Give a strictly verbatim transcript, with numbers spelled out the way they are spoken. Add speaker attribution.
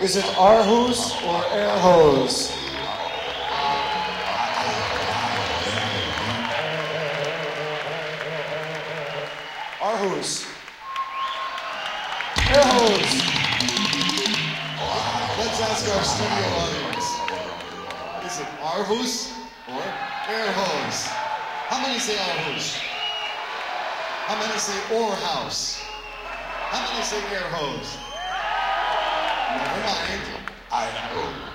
Speaker 1: Is it Aarhus or Airhose? Aarhus. Airhose.
Speaker 2: Let's ask our studio audience. Is it Aarhus or Airhose? How many say Aarhus? How many say Oorhouse? How many say Airhose? Never mind. I know.